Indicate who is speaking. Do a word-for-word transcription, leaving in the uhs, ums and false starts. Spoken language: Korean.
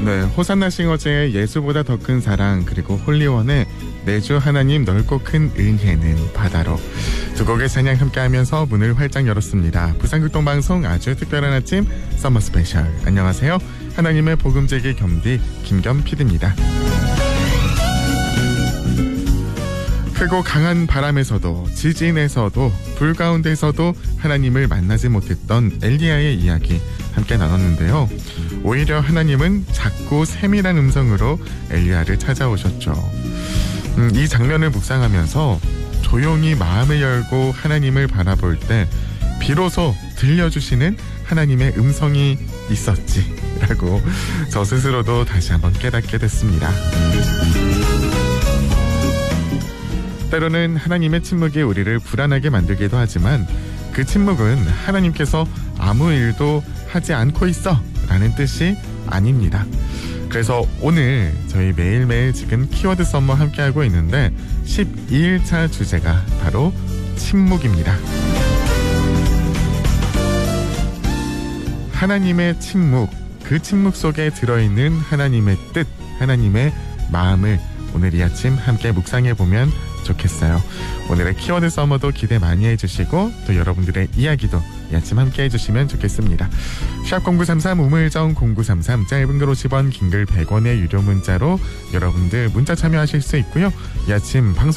Speaker 1: 네, 호산나 싱어즈의 예수보다 더 큰 사랑, 그리고 홀리원의 내주 하나님 넓고 큰 은혜는 바다로, 두 곡의 찬양 함께하면서 문을 활짝 열었습니다. 부산극동방송 아주 특별한 아침 서머 스페셜. 안녕하세요, 하나님의 복음제기 겸디 김겸 피디입니다. 크고 강한 바람에서도, 지진에서도, 불 가운데서도 하나님을 만나지 못했던 엘리야의 이야기 함께 나눴는데요. 오히려 하나님은 작고 세밀한 음성으로 엘리야를 찾아오셨죠. 음, 이 장면을 묵상하면서 조용히 마음을 열고 하나님을 바라볼 때 비로소 들려주시는 하나님의 음성이 있었지라고 저 스스로도 다시 한번 깨닫게 됐습니다. 때로는 하나님의 침묵이 우리를 불안하게 만들기도 하지만 그 침묵은 하나님께서 아무 일도 하지 않고 있어 라는 뜻이 아닙니다. 그래서 오늘 저희 매일매일 지금 키워드 썸머 함께하고 있는데 십이 일차 주제가 바로 침묵입니다. 하나님의 침묵, 그 침묵 속에 들어있는 하나님의 뜻, 하나님의 마음을 오늘 이 아침 함께 묵상해보면 좋겠어요. 오늘의 키워드 서머도 기대 많이 해주시고 또 여러분들의 이야기도 이 아침 함께 해주시면 좋겠습니다. 샵 공구삼삼 우물정 공구삼삼, 짧은 글 오십 원, 긴 글 백 원의 유료 문자로 여러분들 문자 참여하실 수 있고요. 이 아침 방송